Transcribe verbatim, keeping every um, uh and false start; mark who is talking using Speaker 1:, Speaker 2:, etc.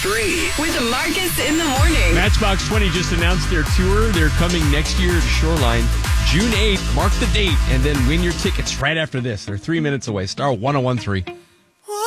Speaker 1: three.
Speaker 2: With Marcus in the morning.
Speaker 3: Matchbox twenty just announced their tour. They're coming next year to Shoreline, June eighth. Mark the date and then win your tickets right after this. They're three minutes away. Star one oh one three.